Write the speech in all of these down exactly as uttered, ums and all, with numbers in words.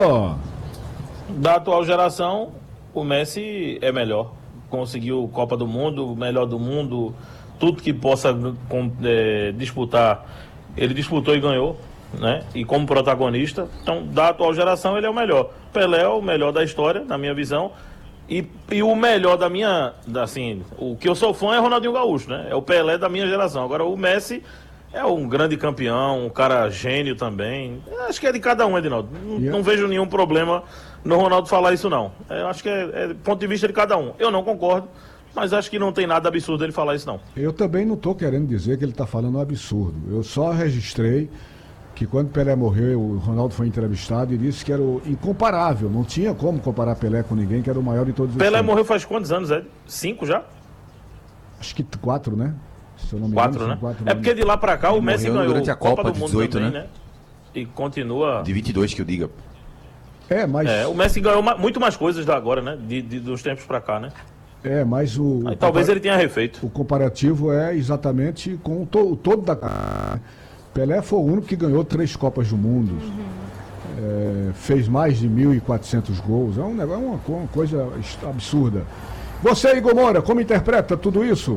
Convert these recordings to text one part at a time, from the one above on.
Oh. Da atual geração, o Messi é melhor. Conseguiu Copa do Mundo, melhor do mundo, tudo que possa é, disputar, ele disputou e ganhou, né? E como protagonista, então da atual geração ele é o melhor. Pelé é o melhor da história, na minha visão. E, e o melhor da minha, da, assim, o que eu sou fã é Ronaldinho Gaúcho, né? É o Pelé da minha geração. Agora o Messi é um grande campeão, um cara gênio também. Acho que é de cada um, Edinaldo. Não, yeah. não vejo nenhum problema no Ronaldo falar isso, não. Eu acho que é, é ponto de vista de cada um. Eu não concordo, mas acho que não tem nada absurdo ele falar isso, não. Eu também não estou querendo dizer que ele está falando um absurdo. Eu só registrei que quando Pelé morreu, o Ronaldo foi entrevistado e disse que era o incomparável. Não tinha como comparar Pelé com ninguém, que era o maior de todos os Pelé tempos. morreu faz quantos anos, Ed? Cinco já? Acho que quatro, né? Se eu não me quatro, engano, né? quatro é porque de lá pra cá ele o Messi ganhou durante a Copa, Copa de do Mundo dezoito, também, né? né? E continua... De vinte e dois, que eu diga. É, mas... É, o Messi ganhou ma... muito mais coisas da agora, né? De, de, dos tempos pra cá, né? É, mas o... Aí, o talvez compar... ele tenha refeito. O comparativo é exatamente com o, to... o todo da... Pelé foi o único que ganhou três Copas do Mundo. Uhum. É, fez mais de mil e quatrocentos gols. É, um negócio, uma, uma coisa absurda. Você, Igor Moura, como interpreta tudo isso?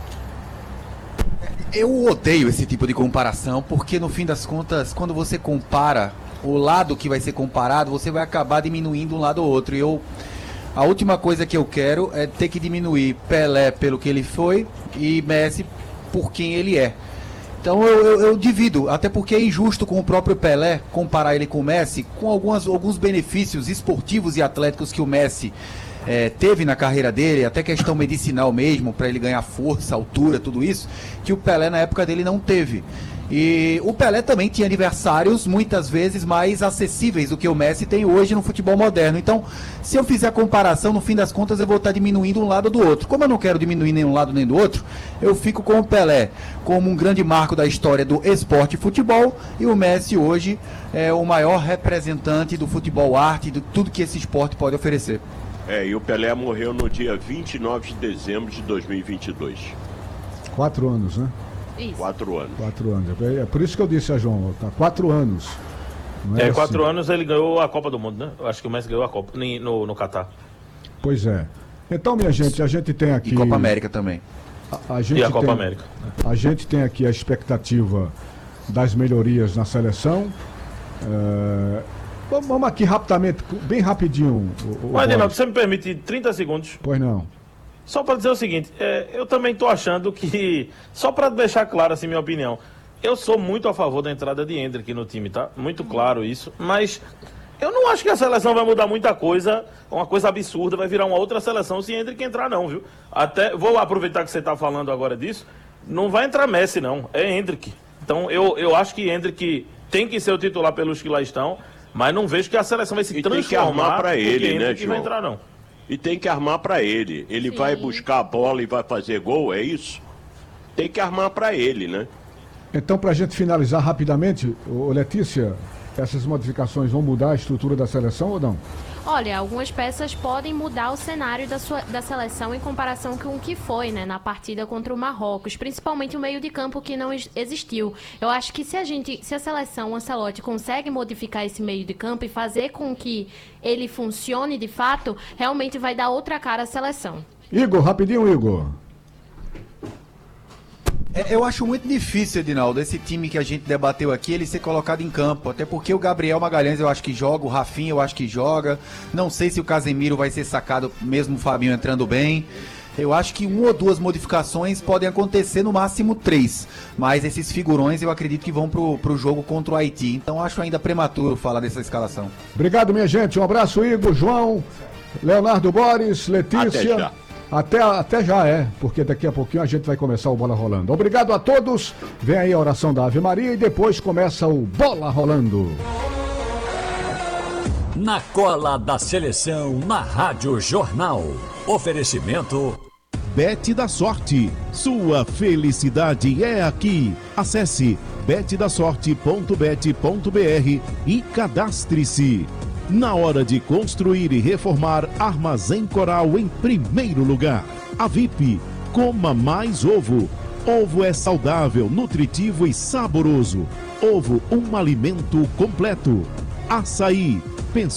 Eu odeio esse tipo de comparação, porque no fim das contas, quando você compara o lado que vai ser comparado, você vai acabar diminuindo um lado ou outro. E eu, a última coisa que eu quero é ter que diminuir Pelé pelo que ele foi e Messi por quem ele é. Então eu, eu, eu divido, até porque é injusto com o próprio Pelé comparar ele com o Messi, com algumas, alguns benefícios esportivos e atléticos que o Messi É, teve na carreira dele, até questão medicinal mesmo, para ele ganhar força, altura, tudo isso, que o Pelé na época dele não teve. E o Pelé também tinha adversários muitas vezes mais acessíveis do que o Messi tem hoje no futebol moderno. Então, se eu fizer a comparação, no fim das contas eu vou estar diminuindo um lado do outro. Como eu não quero diminuir nenhum lado nem do outro, eu fico com o Pelé como um grande marco da história do esporte e futebol, e o Messi hoje é o maior representante do futebol arte, de tudo que esse esporte pode oferecer. É, e o Pelé morreu no dia vinte e nove de dezembro de dois mil e vinte e dois. Quatro anos, né? Isso. Quatro anos. Quatro anos. É por isso que eu disse a João, tá? Quatro anos. Não é, é quatro assim. anos ele ganhou a Copa do Mundo, né? Eu acho que o Messi ganhou a Copa no, no Catar. Pois é. Então, minha gente, a gente tem aqui... E Copa América também. A, a gente e a Copa tem, América. A gente tem aqui a expectativa das melhorias na seleção. É... Vamos aqui rapidamente, bem rapidinho. Mas, Edinaldo, você me permite trinta segundos? Pois não. Só para dizer o seguinte, é, eu também estou achando que, só para deixar claro assim minha opinião, eu sou muito a favor da entrada de Endrick no time, tá? Muito claro isso, mas eu não acho que a seleção vai mudar muita coisa, uma coisa absurda, vai virar uma outra seleção se Endrick entrar não, viu? Até, vou aproveitar que você está falando agora disso, não vai entrar Messi não, é Endrick. Então eu, eu acho que Endrick tem que ser o titular pelos que lá estão, mas não vejo que a seleção vai se e transformar. Tem que armar para ele, né, João? Vai entrar, não. E tem que armar para ele. Ele Sim. vai buscar a bola e vai fazer gol, é isso? Tem que armar para ele, né? Então, para a gente finalizar rapidamente, ô Letícia, essas modificações vão mudar a estrutura da seleção ou não? Olha, algumas peças podem mudar o cenário da, sua, da seleção em comparação com o que foi, né, na partida contra o Marrocos, principalmente o meio de campo que não existiu. Eu acho que se a gente, se a seleção, o Ancelotti, consegue modificar esse meio de campo e fazer com que ele funcione de fato, realmente vai dar outra cara à seleção. Igor, rapidinho, Igor. É, eu acho muito difícil, Edinaldo, esse time que a gente debateu aqui, ele ser colocado em campo, até porque o Gabriel Magalhães eu acho que joga, o Rafinha eu acho que joga, não sei se o Casemiro vai ser sacado mesmo o Fabinho entrando bem. Eu acho que uma ou duas modificações podem acontecer, no máximo três, mas esses figurões eu acredito que vão pro, pro jogo contra o Haiti, então acho ainda prematuro falar dessa escalação. Obrigado, minha gente, um abraço, Igor, João, Leonardo Boris, Letícia. Até já. Até, até já é, porque daqui a pouquinho a gente vai começar o Bola Rolando. Obrigado a todos, vem aí a oração da Ave Maria e depois começa o Bola Rolando. Na cola da seleção, na Rádio Jornal. Oferecimento... Bet da Sorte. Sua felicidade é aqui. Acesse bet da sorte ponto bet ponto br e cadastre-se. Na hora de construir e reformar, Armazém Coral em primeiro lugar. A V I P, coma mais ovo. Ovo é saudável, nutritivo e saboroso. Ovo, um alimento completo. Açaí,